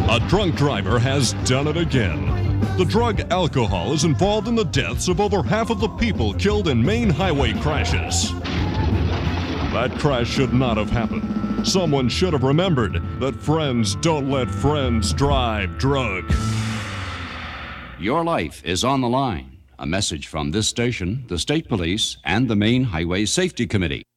A drunk driver has done it again. The drug alcohol is involved in the deaths of over half of the people killed in main highway crashes. That crash should not have happened. Someone should have remembered that friends don't let friends drive drunk. Your life is on the line. A message from this station, the State Police, and the Main Highway Safety Committee.